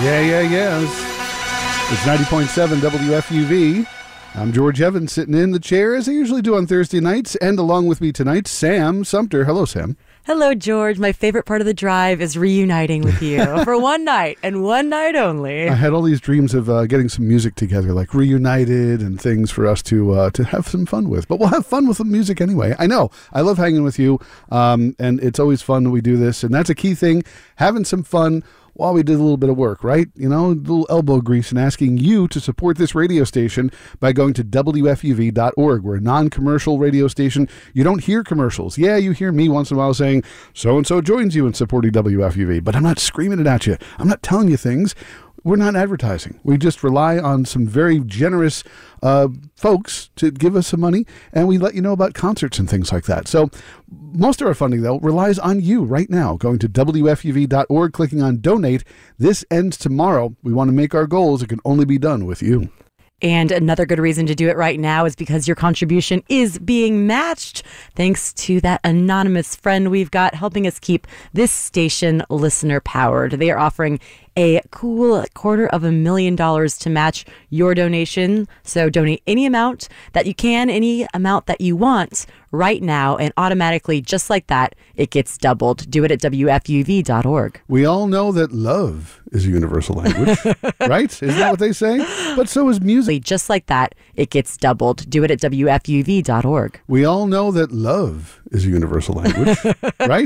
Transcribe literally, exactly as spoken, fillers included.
Yeah, yeah, yeah. It's, it's ninety point seven W F U V. I'm George Evans, sitting in the chair as I usually do on Thursday nights, and along with me tonight, Sam Sumter. Hello, Sam. Hello, George. My favorite part of the drive is reuniting with you for one night and one night only. I had all these dreams of uh, getting some music together, like Reunited and things for us to uh, to have some fun with. But we'll have fun with the music anyway. I know. I love hanging with you, um, and it's always fun when we do this. And that's a key thing, having some fun while we did a little bit of work, right? You know, a little elbow grease, and asking you to support this radio station by going to W F U V dot org. We're a non-commercial radio station. You don't hear commercials. Yeah, you hear me once in a while saying, so-and-so joins you in supporting W F U V, but I'm not screaming it at you. I'm not telling you things. We're not advertising. We just rely on some very generous uh, folks to give us some money, and we let you know about concerts and things like that. So most of our funding, though, relies on you right now. Going to W F U V dot org, clicking on Donate. This ends tomorrow. We want to make our goals. It can only be done with you. And another good reason to do it right now is because your contribution is being matched thanks to that anonymous friend we've got helping us keep this station listener powered. They are offering a cool quarter of a million dollars to match your donation. So donate any amount that you can, any amount that you want right now, and automatically, just like that, it gets doubled. Do it at W F U V dot org. We all know that love is a universal language, right? Isn't that what they say? But so is music. Just like that, it gets doubled. Do it at W F U V dot org. We all know that love is a universal language, right?